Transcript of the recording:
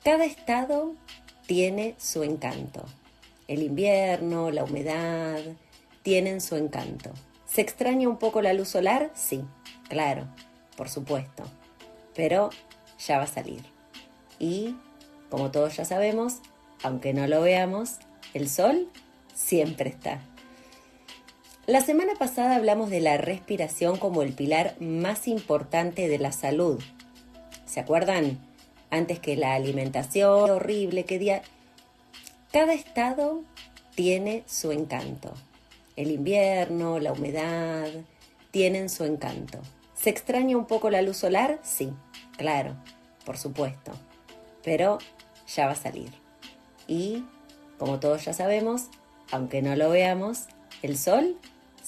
Cada estado tiene su encanto. El invierno, la humedad, tienen su encanto. ¿Se extraña un poco la luz solar? Sí, claro, por supuesto. Pero ya va a salir. Y, como todos ya sabemos, aunque no lo veamos, el sol siempre está. La semana pasada hablamos de la respiración como el pilar más importante de la salud. ¿Se acuerdan? Antes que la alimentación horrible que día. Cada estado tiene su encanto. El invierno, la humedad, tienen su encanto. ¿Se extraña un poco la luz solar? Sí, claro, por supuesto. Pero ya va a salir. Y, como todos ya sabemos, aunque no lo veamos, el sol